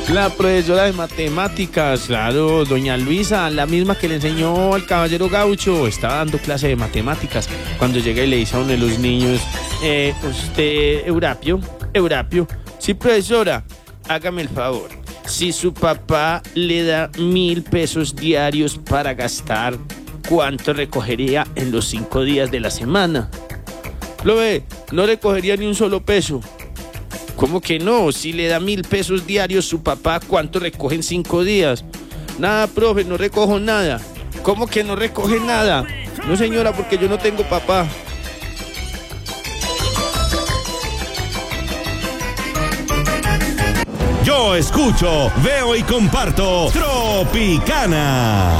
La profesora de matemáticas, claro, doña Luisa, la misma que le enseñó al caballero Gaucho, estaba dando clase de matemáticas cuando llega y le dice a uno de los niños, usted, Eurapio, sí, profesora, hágame el favor, si su papá le da 1.000 pesos diarios para gastar, ¿cuánto recogería en los 5 días de la semana? Lo ve, no recogería ni un solo peso. ¿Cómo que no? Si le da 1.000 pesos diarios su papá, ¿cuánto recoge en 5 días? Nada, profe, no recojo nada. ¿Cómo que no recoge nada? No, señora, porque yo no tengo papá. Yo escucho, veo y comparto Tropicana.